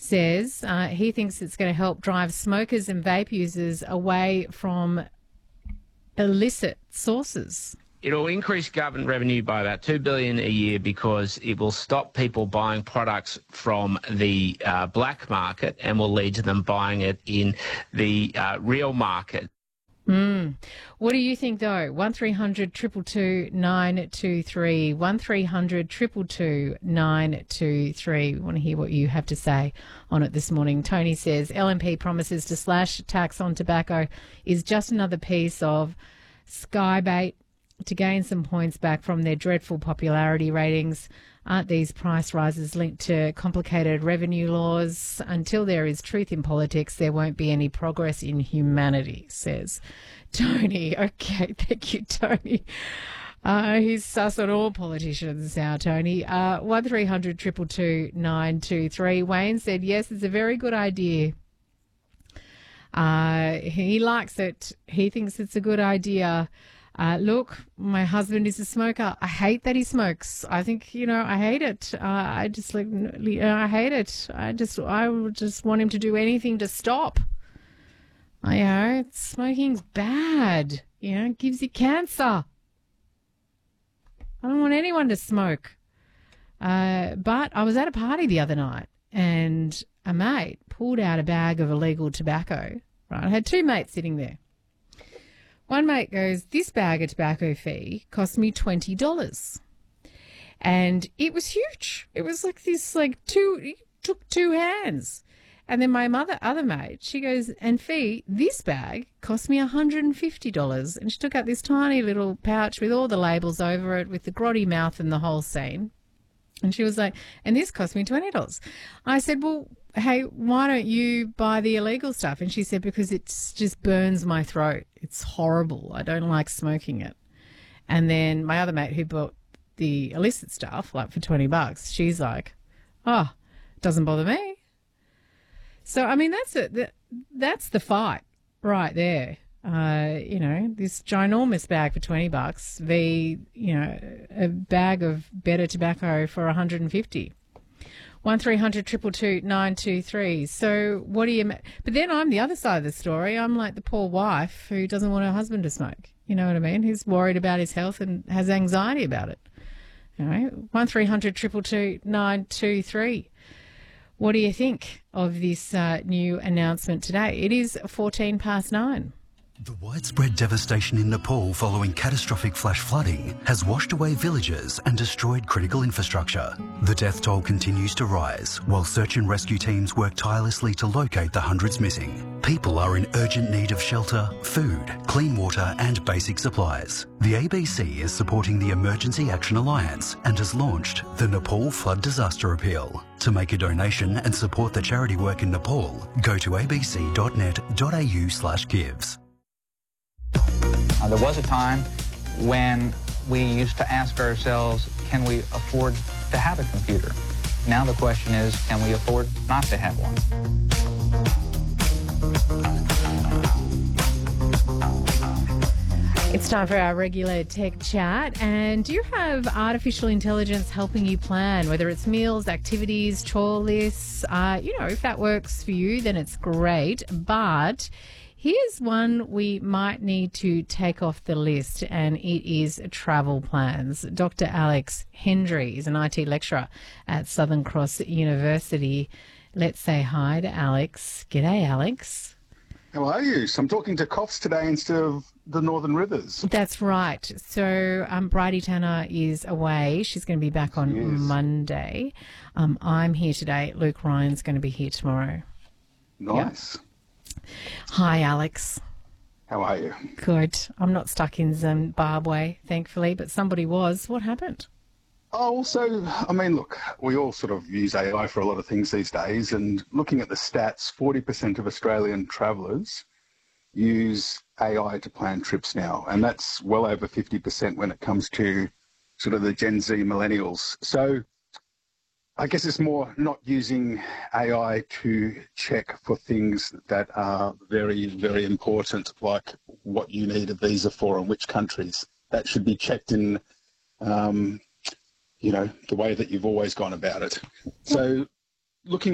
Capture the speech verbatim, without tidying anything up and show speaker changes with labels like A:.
A: says uh, he thinks it's going to help drive smokers and vape users away from illicit sources.
B: It'll increase government revenue by about two billion dollars a year because it will stop people buying products from the uh, black market and will lead to them buying it in the uh, real market.
A: Mm. What do you think, though? one three hundred two two two nine two three, one three hundred two two two nine two three. We want to hear what you have to say on it this morning. Tony says L N P promises to slash tax on tobacco is just another piece of skybait to gain some points back from their dreadful popularity ratings. Aren't these price rises linked to complicated revenue laws? Until there is truth in politics, there won't be any progress in humanity, says Tony. Okay, thank you, Tony. Uh, he's sus on all politicians now, Tony. Uh, one three hundred two two two nine two three. Wayne said, yes, it's a very good idea. Uh, he likes it. He thinks it's a good idea. Uh, look, my husband is a smoker. I hate that he smokes. I think, you know, I hate it. Uh, I just like, you know, I hate it. I just, I would just want him to do anything to stop. I you know, smoking's bad. You know, it gives you cancer. I don't want anyone to smoke. Uh, but I was at a party the other night and a mate pulled out a bag of illegal tobacco. Right, I had two mates sitting there. One mate goes, this bag of tobacco fee cost me twenty dollars. And it was huge. It was like this, like two, it took two hands. And then my mother, other mate, she goes, and fee, this bag cost me one hundred fifty dollars. And she took out this tiny little pouch with all the labels over it, with the grotty mouth and the whole scene. And she was like, and this cost me twenty dollars. I said, well, hey, why don't you buy the illegal stuff? And she said, because it just burns my throat. It's horrible. I don't like smoking it. And then my other mate who bought the illicit stuff, like for twenty bucks, she's like, oh, doesn't bother me. So, I mean, that's it. That's the fight right there. Uh, you know, this ginormous bag for twenty bucks, v, you know, a bag of better tobacco for one hundred fifty. one three hundred two two two nine two three. So what do you... Ma- but then I'm the other side of the story. I'm like the poor wife who doesn't want her husband to smoke. You know what I mean? Who's worried about his health and has anxiety about it. All right, one three hundred two two two nine two three. What do you think of this uh, new announcement today? It is fourteen past nine.
C: The widespread devastation in Nepal following catastrophic flash flooding has washed away villages and destroyed critical infrastructure. The death toll continues to rise while search and rescue teams work tirelessly to locate the hundreds missing. People are in urgent need of shelter, food, clean water and basic supplies. The A B C is supporting the Emergency Action Alliance and has launched the Nepal Flood Disaster Appeal. To make a donation and support the charity work in Nepal, go to abc.net.au slash gives.
D: Uh, there was a time when we used to ask ourselves, can we afford to have a computer? Now the question is, can we afford not to have one?
A: It's time for our regular tech chat. And do you have artificial intelligence helping you plan, whether it's meals, activities, chore lists? Uh, you know, if that works for you, then it's great. But here's one we might need to take off the list, and it is travel plans. Doctor Alex Hendry is an I T lecturer at Southern Cross University. Let's say hi to Alex. G'day, Alex.
E: How are you? So I'm talking to Coffs today instead of the Northern Rivers.
A: That's right. So um, Bridie Tanner is away. She's going to be back on
E: Yes.
A: Monday. Um, I'm here today. Luke Ryan's going to be here tomorrow.
E: Nice.
A: Yep. Hi, Alex.
E: How are you?
A: Good. I'm not stuck in Zimbabwe, thankfully, but somebody was. What happened?
E: Oh, also, I mean, look, we all sort of use A I for a lot of things these days, and looking at the stats, forty percent of Australian travellers use A I to plan trips now, and that's well over fifty percent when it comes to sort of the Gen Z millennials. So I guess it's more not using A I to check for things that are very, very important, like what you need a visa for and which countries. That should be checked in, um, you know, the way that you've always gone about it. So looking